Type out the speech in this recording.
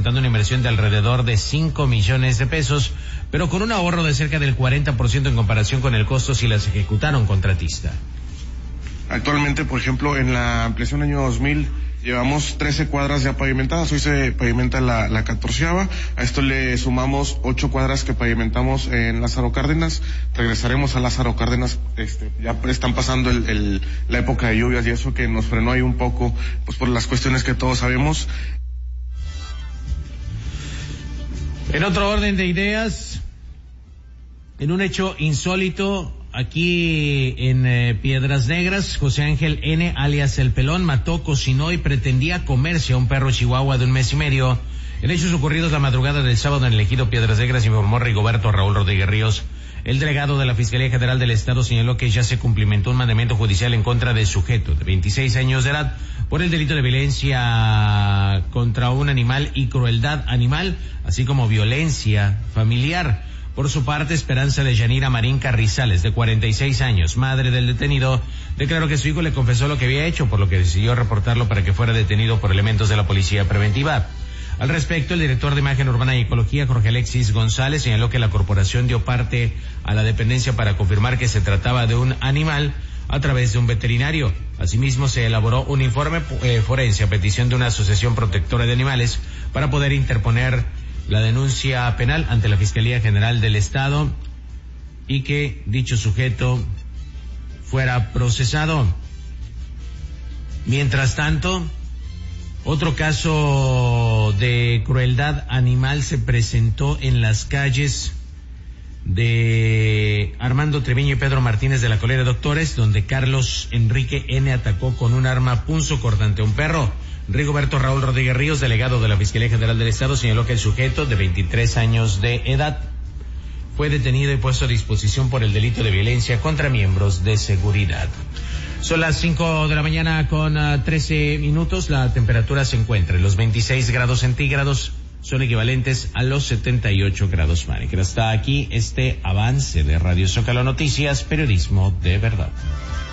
representando una inversión de alrededor de 5 millones de pesos, pero con un ahorro de cerca del 40% en comparación con el costo si las ejecutara un contratista. Actualmente, por ejemplo, en la ampliación año 2000, llevamos 13 cuadras ya pavimentadas, hoy se pavimenta la 14ª, a esto le sumamos 8 cuadras que pavimentamos en Lázaro Cárdenas, regresaremos a Lázaro Cárdenas, ya están pasando la época de lluvias y eso que nos frenó ahí un poco, pues por las cuestiones que todos sabemos. En otro orden de ideas, en un hecho insólito, aquí en Piedras Negras, José Ángel N., alias El Pelón, mató, cocinó y pretendía comerse a un perro chihuahua de 1 mes y medio. En hechos ocurridos la madrugada del sábado en el ejido Piedras Negras, informó Rigoberto Raúl Rodríguez Ríos. El delegado de la Fiscalía General del Estado señaló que ya se cumplimentó un mandamiento judicial en contra del sujeto de 26 años de edad por el delito de violencia contra un animal y crueldad animal, así como violencia familiar. Por su parte, Esperanza de Yanira Marín Carrizales, de 46 años, madre del detenido, declaró que su hijo le confesó lo que había hecho, por lo que decidió reportarlo para que fuera detenido por elementos de la policía preventiva. Al respecto, el director de Imagen Urbana y Ecología, Jorge Alexis González, señaló que la corporación dio parte a la dependencia para confirmar que se trataba de un animal a través de un veterinario. Asimismo, se elaboró un informe forense a petición de una asociación protectora de animales para poder interponer la denuncia penal ante la Fiscalía General del Estado y que dicho sujeto fuera procesado. Mientras tanto, otro caso de crueldad animal se presentó en las calles de Armando Treviño y Pedro Martínez de la Colonia Doctores, donde Carlos Enrique N. atacó con un arma punzocortante a un perro. Rigoberto Raúl Rodríguez Ríos, delegado de la Fiscalía General del Estado, señaló que el sujeto de 23 años de edad fue detenido y puesto a disposición por el delito de violencia contra miembros de seguridad. Son las 5 de la mañana con 13 minutos. La temperatura se encuentra en los 26 grados centígrados, son equivalentes a los 78 grados Fahrenheit. Hasta aquí este avance de Radio Zócalo Noticias, periodismo de verdad.